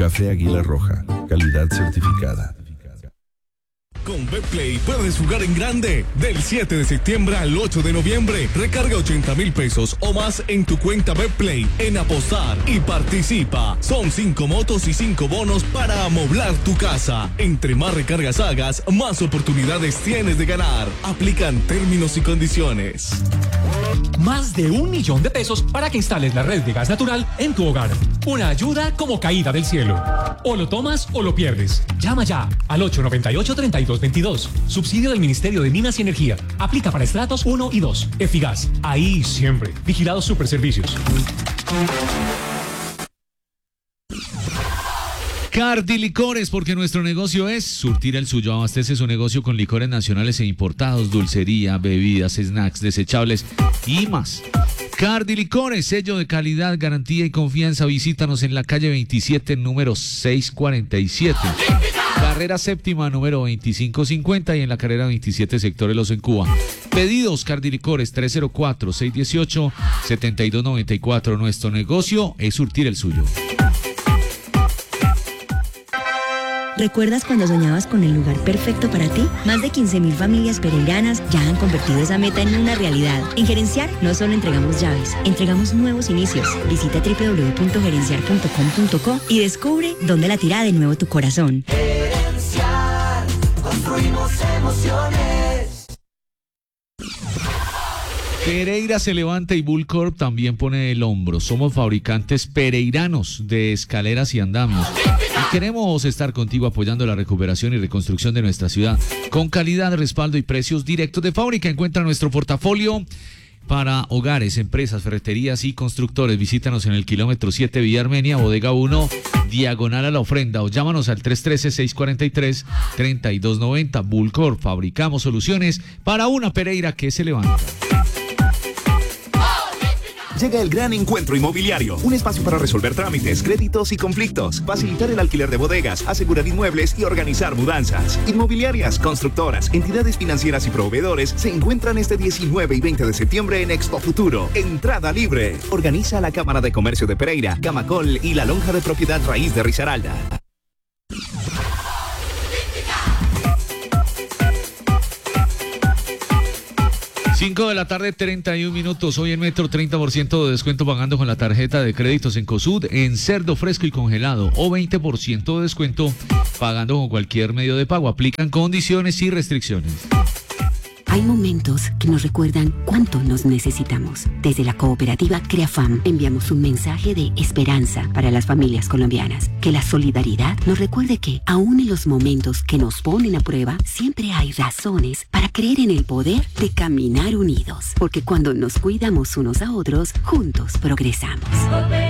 Café Águila Roja, calidad certificada. Con Betplay puedes jugar en grande. Del 7 de septiembre al 8 de noviembre, recarga 80,000 pesos o más en tu cuenta Betplay en apostar y participa. Son 5 motos y 5 bonos para amoblar tu casa. Entre más recargas hagas, más oportunidades tienes de ganar. Aplican términos y condiciones. Más de 1 millón de pesos para que instales la red de gas natural en tu hogar. Una ayuda como caída del cielo. O lo tomas o lo pierdes. Llama ya al 898-3222. Subsidio del Ministerio de Minas y Energía. Aplica para estratos 1 y 2. Efigas. Ahí siempre. Vigilados Superservicios. Cardi Licores, porque nuestro negocio es surtir el suyo. Abastece su negocio con licores nacionales e importados, dulcería, bebidas, snacks, desechables y más. Cardi Licores, sello de calidad, garantía y confianza. Visítanos en la calle 27, número 647. Carrera séptima, número 2550 y en la carrera 27, sector El Oso en Cuba. Pedidos Cardi Licores 304-618-7294. Nuestro negocio es surtir el suyo. ¿Recuerdas cuando soñabas con el lugar perfecto para ti? Más de 15,000 familias pereiranas ya han convertido esa meta en una realidad. En Gerenciar no solo entregamos llaves, entregamos nuevos inicios. Visita www.gerenciar.com.co y descubre dónde latirá de nuevo tu corazón. Gerenciar, construimos emociones. Pereira se levanta y Bullcorp también pone el hombro. Somos fabricantes pereiranos de escaleras y andamios. Y queremos estar contigo apoyando la recuperación y reconstrucción de nuestra ciudad. Con calidad, respaldo y precios directos de fábrica. Encuentra nuestro portafolio para hogares, empresas, ferreterías y constructores. Visítanos en el kilómetro 7 Villa Armenia, bodega 1, diagonal a la ofrenda, o llámanos al 313-643-3290. Bullcorp, fabricamos soluciones para una Pereira que se levanta. Llega el gran encuentro inmobiliario, un espacio para resolver trámites, créditos y conflictos, facilitar el alquiler de bodegas, asegurar inmuebles y organizar mudanzas. Inmobiliarias, constructoras, entidades financieras y proveedores se encuentran este 19 y 20 de septiembre en Expo Futuro. Entrada libre. Organiza la Cámara de Comercio de Pereira, Camacol y la Lonja de Propiedad Raíz de Risaralda. 5 de la tarde, 31 minutos. Hoy en Metro, 30% de descuento pagando con la tarjeta de créditos en Cosud en cerdo fresco y congelado, o 20% de descuento pagando con cualquier medio de pago. Aplican condiciones y restricciones. Hay momentos que nos recuerdan cuánto nos necesitamos. Desde la cooperativa CreaFam enviamos un mensaje de esperanza para las familias colombianas. Que la solidaridad nos recuerde que, aún en los momentos que nos ponen a prueba, siempre hay razones para creer en el poder de caminar unidos. Porque cuando nos cuidamos unos a otros, juntos progresamos.